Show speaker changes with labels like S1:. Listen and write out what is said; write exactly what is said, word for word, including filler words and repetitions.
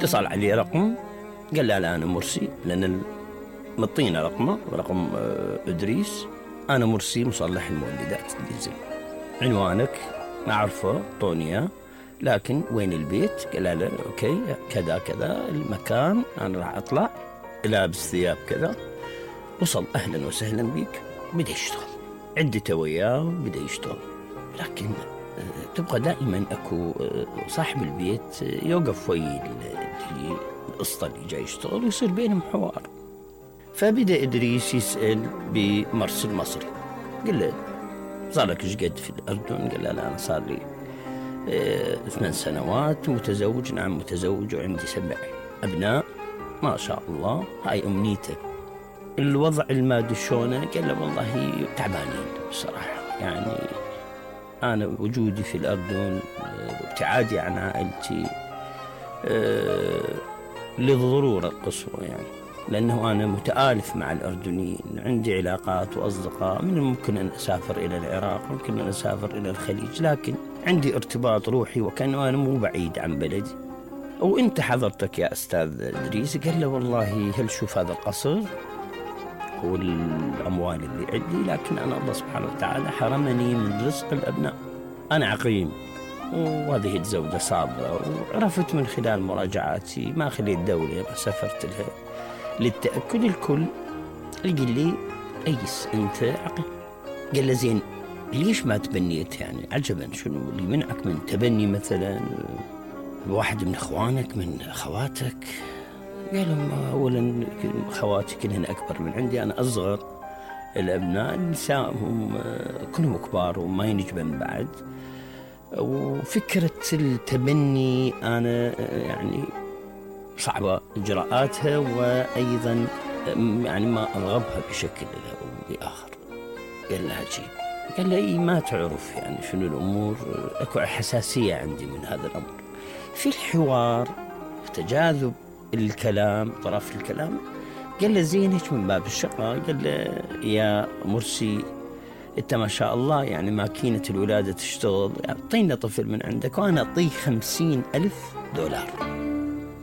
S1: اتصل عليه رقم، قال لا لا أنا مرسي، لأن مطينا رقمه رقم إدريس، أنا مرسي مصلح المولدات الديزل، عنوانك ما أعرفه، طونيا، لكن وين البيت؟ قال له أوكي كذا كذا المكان، أنا راح أطلع لابس ثياب كذا. وصل أهلا وسهلا بك، بدأ يشتغل عدته وياه، بدأ يشتغل. لكن تبقى دائما أكو صاحب البيت يوقف ويا القسط اللي جاي يشتغل ويصير بينهم حوار. فبدأ إدريس يسأل بمرسي المصري، قال له صار لك ايش قد في الأردن؟ قال له لا أنا صار لي اه ثمان سنوات، متزوج، نعم متزوج، وعندي سبع أبناء ما شاء الله، هاي أمنيتك. الوضع المادي شلونه؟ قال له والله تعبانين بصراحة، يعني أنا وجودي في الأردن وابتعادي عن عائلتي اه للضرورة القصوى، يعني لأنه أنا متآلف مع الأردنيين، عندي علاقات وأصدقاء، من الممكن أن أسافر إلى العراق، ممكن أن أسافر إلى الخليج، لكن عندي ارتباط روحي وكأنه أنا مو بعيد عن بلدي. وإنت حضرتك يا أستاذ إدريس؟ قال له والله هل شوف هذا القصر والأموال اللي عندي، لكن أنا الله سبحانه وتعالى حرمني من رزق الأبناء، أنا عقيم وهذه الزوجة صابرة، وعرفت من خلال مراجعاتي ما خليت دولة ما سافرت لها للتأكد الكل. قال لي أيس أنت عقيم. قال له زين ليش ما تبنيت؟ يعني عجبا شنو اللي منعك من تبني مثلا واحد من أخوانك من أخواتك؟ قال لهم أولا خواتي كلهن أكبر من عندي، أنا أصغر الأبناء، النساء هم كلهم كبار وما ينجبن بعد، وفكرة التبني أنا يعني صعبة إجراءاتها، وأيضا يعني ما أرغبها بشكل أو بآخر. قال لها جيب. قال لي ما تعرف يعني شنو الأمور، أكو حساسية عندي من هذا الأمر. في الحوار في تجاذب الكلام طرف الكلام قال له زين هيك من باب الشقة، قال له يا مرسي انت ما شاء الله يعني ماكينة الولادة تشتغل، اعطينا طفل من عندك وانا اعطيه خمسين ألف دولار.